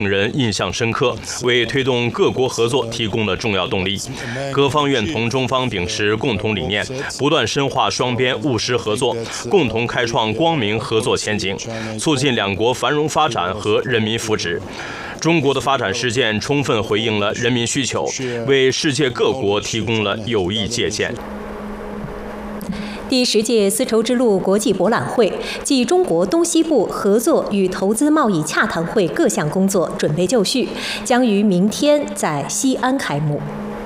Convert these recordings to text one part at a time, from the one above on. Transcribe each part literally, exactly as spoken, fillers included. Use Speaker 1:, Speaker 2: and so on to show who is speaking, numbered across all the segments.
Speaker 1: 令人印象深刻，为推动各国合作提供了重要动力。各方愿同中方秉持共同理念，不断深化双边务实合作，共同开创光明合作前景，促进两国繁荣发展和人民福祉。中国的发展实践充分回应了人民需求，为世界各国提供了有益借鉴。
Speaker 2: 第十届丝绸之路国际博览会暨中国东西部合作与投资贸易洽谈会各项工作准备就绪，将于明天在西安开幕。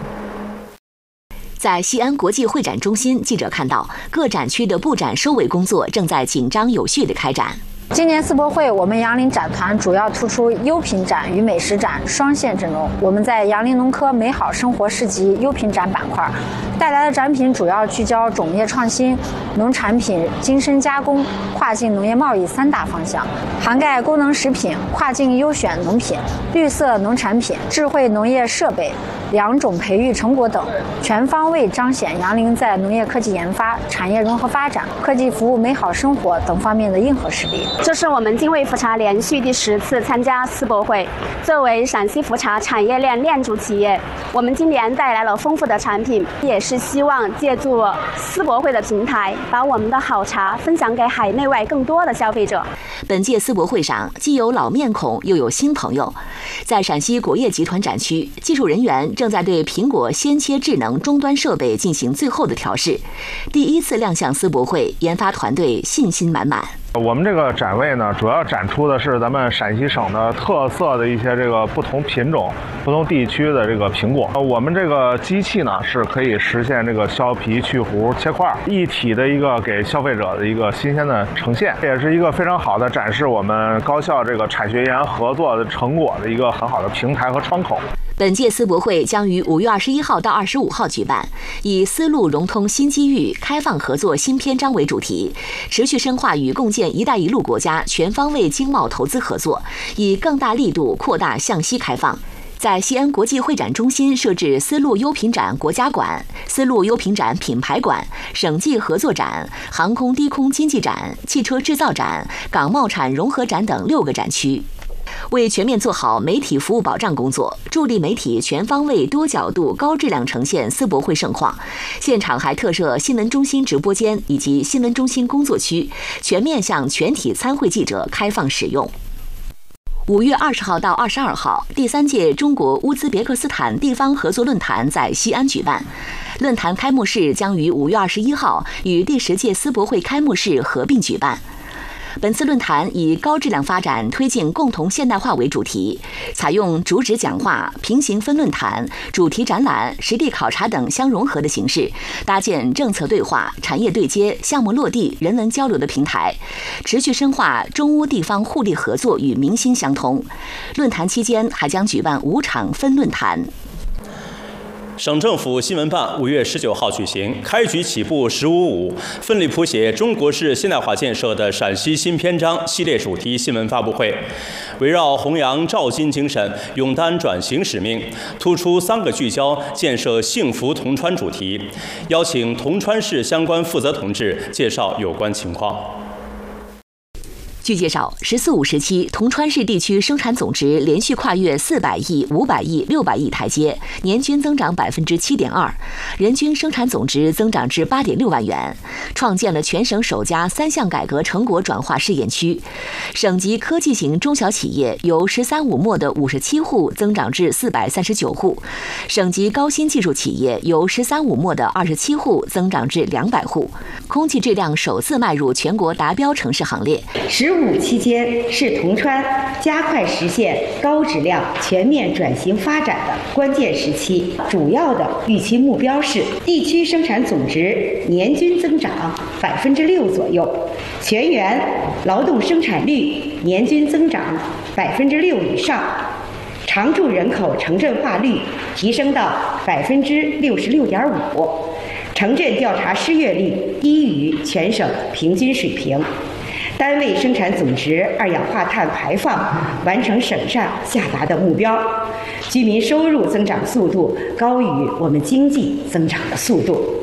Speaker 3: 在西安国际会展中心，记者看到各展区的布展收尾工作正在紧张有序地开展。
Speaker 4: 今年丝博会，我们杨林展团主要突出优品展与美食展双线阵容。我们在杨林农科美好生活市集优品展板块带来的展品主要聚焦种业创新、农产品精深加工、跨境农业贸易三大方向，涵盖功能食品、跨境优选农品、绿色农产品、智慧农业设备、两种培育成果等，全方位彰显杨林在农业科技研发、产业融合发展、科技服务美好生活等方面的硬核实力。
Speaker 5: 这是我们精卫福茶连续第十次参加丝博会。作为陕西福茶产业链链主企业，我们今年带来了丰富的产品，也是希望借助丝博会的平台，把我们的好茶分享给海内外更多的消费者。
Speaker 3: 本届丝博会上，既有老面孔，又有新朋友。在陕西果业集团展区，技术人员正在对苹果先切智能终端设备进行最后的调试。第一次亮相丝博会，研发团队信心满满。
Speaker 6: 我们这个展位呢，主要展出的是咱们陕西省的特色的一些这个不同品种、不同地区的这个苹果。我们这个机器呢，是可以实现这个削皮、去核、切块一体的一个给消费者的一个新鲜的呈现，也是一个非常好的展示我们高校这个产学研合作的成果的一个很好的平台和窗口。
Speaker 3: 本届丝博会将于五月二十一号到二十五号举办，以丝路融通新机遇、开放合作新篇章为主题，持续深化与共建“一带一路”国家全方位经贸投资合作，以更大力度扩大向西开放。在西安国际会展中心设置丝路优品展国家馆、丝路优品展品牌馆、省际合作展、航空低空经济展、汽车制造展、港贸产融合展等六个展区。为全面做好媒体服务保障工作，助力媒体全方位、多角度、高质量呈现丝博会盛况，现场还特设新闻中心直播间以及新闻中心工作区，全面向全体参会记者开放使用。五月二十号到二十二号，第三届中国乌兹别克斯坦地方合作论坛在西安举办。论坛开幕式将于五月二十一号与第十届丝博会开幕式合并举办。本次论坛以高质量发展推进共同现代化为主题，采用主旨讲话、平行分论坛、主题展览、实地考察等相融合的形式，搭建政策对话、产业对接、项目落地、人文交流的平台，持续深化中乌地方互利合作与民心相通。论坛期间还将举办五场分论坛。
Speaker 1: 省政府新闻办五月十九号举行开局起步十五五，奋力谱写中国式现代化建设的陕西新篇章系列主题新闻发布会，围绕弘扬肇金精神、勇担转型使命，突出三个聚焦建设幸福铜川主题，邀请铜川市相关负责同志介绍有关情况。
Speaker 3: 据介绍，“十四五”时期，铜川市地区生产总值连续跨越四百亿、五百亿、六百亿台阶，年均增长百分之七点二，人均生产总值增长至八点六万元，创建了全省首家三项改革成果转化试验区。省级科技型中小企业由“十三五”末的五十七户增长至四百三十九户，省级高新技术企业由“十三五”末的二十七户增长至两百户，空气质量首次迈入全国达标城市行列。
Speaker 7: 十五期间是铜川加快实现高质量全面转型发展的关键时期，主要的预期目标是地区生产总值年均增长百分之六左右，全员劳动生产率年均增长百分之六以上，常住人口城镇化率提升到百分之六十六点五，城镇调查失业率低于全省平均水平。单位生产总值二氧化碳排放完成省上下达的目标，居民收入增长速度高于我们经济增长的速度。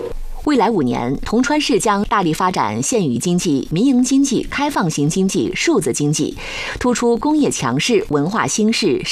Speaker 3: 未来五年，铜川市将大力发展县域经济、民营经济、开放型经济、数字经济，突出工业强势、文化兴势。